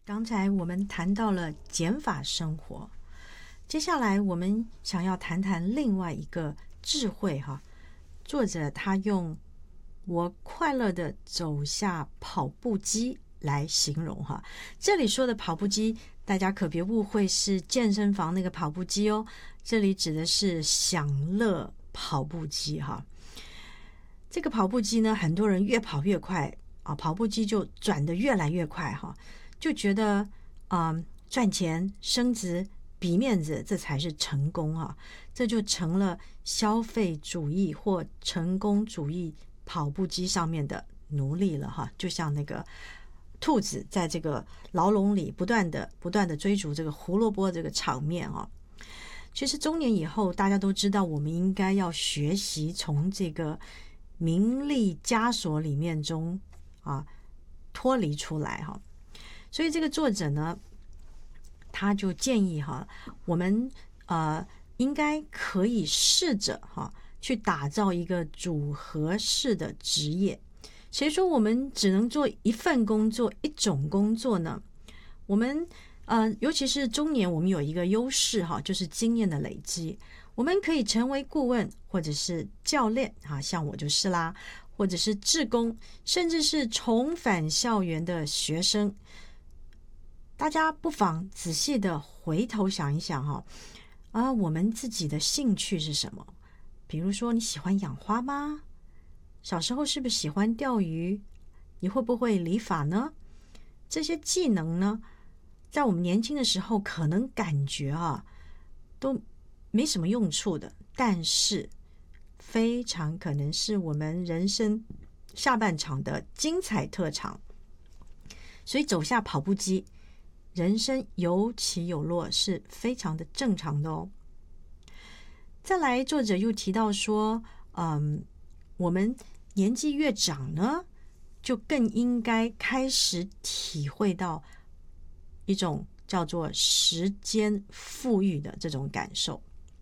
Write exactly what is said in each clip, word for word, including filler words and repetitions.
刚才我们谈到了减法生活，接下来我们想要谈谈另外一个智慧哈。作者他用我快乐的走下跑步机来形容哈。这里说的跑步机，大家可别误会是健身房那个跑步机哦，这里指的是享乐跑步机哈。这个跑步机呢，很多人越跑越快啊，跑步机就转得越来越快哈。就觉得啊、呃，赚钱升职比面子，这才是成功啊！这就成了消费主义或成功主义跑步机上面的奴隶了哈。就像那个兔子在这个牢笼里不断的不断的追逐这个胡萝卜这个场面啊。其实中年以后，大家都知道，我们应该要学习从这个名利枷锁里面中啊脱离出来哈。所以这个作者呢，他就建议哈，我们呃应该可以试着哈去打造一个组合式的职业。谁说我们只能做一份工作、一种工作呢？我们呃，尤其是中年，我们有一个优势哈，就是经验的累积。我们可以成为顾问，或者是教练啊，像我就是啦，或者是志工，甚至是重返校园的学生。大家不妨仔细的回头想一想哈，啊，我们自己的兴趣是什么？比如说你喜欢养花吗？小时候是不是喜欢钓鱼？你会不会理发呢？这些技能呢，在我们年轻的时候可能感觉啊都没什么用处的，但是非常可能是我们人生下半场的精彩特长。所以走下跑步机，人生有起有落是非常的正常的哦。再来，作者又提到说，嗯，我们年纪越长呢，就更应该开始体会到一种叫做时间富裕的这种感受。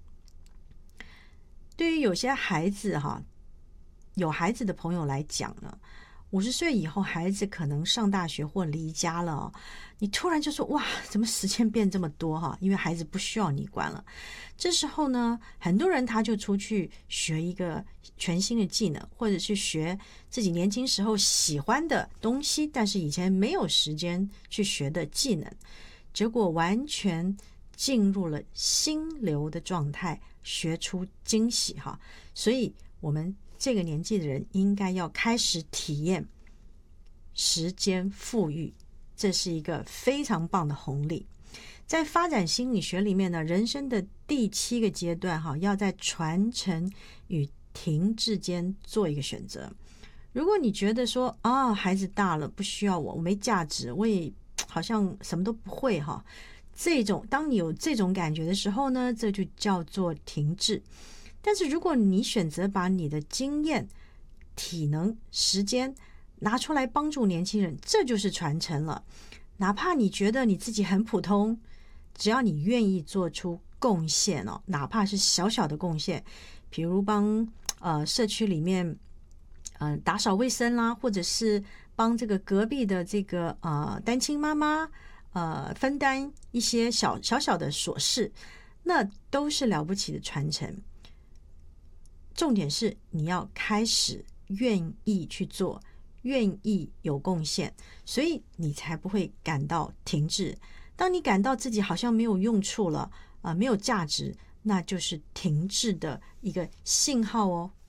对于有些孩子哈，有孩子的朋友来讲呢，五十岁以后，孩子可能上大学或离家了哦，你突然就说哇，怎么时间变这么多哈？因为孩子不需要你管了。这时候呢，很多人他就出去学一个全新的技能，或者去学自己年轻时候喜欢的东西，但是以前没有时间去学的技能，结果完全进入了心流的状态，学出惊喜哈。所以我们这个年纪的人应该要开始体验时间富裕，这是一个非常棒的红利。在发展心理学里面呢，人生的第七个阶段哈，要在传承与停滞间做一个选择。如果你觉得说啊、哦，孩子大了不需要我，我没价值，我也好像什么都不会哈，这种当你有这种感觉的时候呢，这就叫做停滞。但是如果你选择把你的经验、体能、时间拿出来帮助年轻人，这就是传承了。哪怕你觉得你自己很普通，只要你愿意做出贡献哦，哪怕是小小的贡献，比如帮呃社区里面呃打扫卫生啦，或者是帮这个隔壁的这个呃单亲妈妈呃分担一些小小小的琐事，那都是了不起的传承。重点是你要开始愿意去做，愿意有贡献，所以你才不会感到停滞。当你感到自己好像没有用处了啊、呃，没有价值，那就是停滞的一个信号哦。